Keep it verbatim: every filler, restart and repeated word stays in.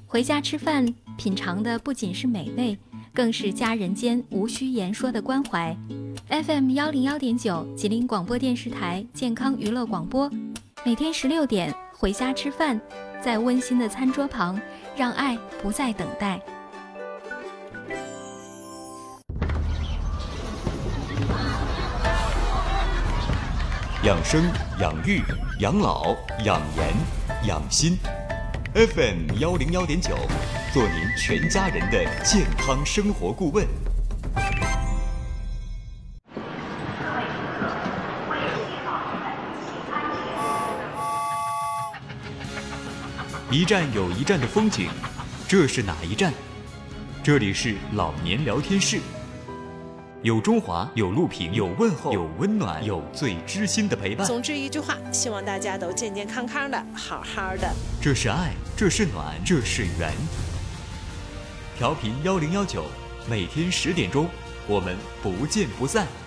回家吃饭，品尝的不仅是美味，更是家人间无需言说的关怀。F M 幺零幺点九，吉林广播电视台健康娱乐广播，每天十六点，回家吃饭，在温馨的餐桌旁，让爱不再等待。 养生、养育、养老、养颜、养心。F M 幺零幺点九，做您全家人的健康生活顾问。一站有一站的风景，这是哪一站？这里是老年聊天室，有中华，有录屏，有问候，有温暖，有最知心的陪伴。 总之一句话，希望大家都健健康康的，好好的。 这是爱，这是暖，这是缘。调频幺零幺九，每天十点钟，我们不见不散。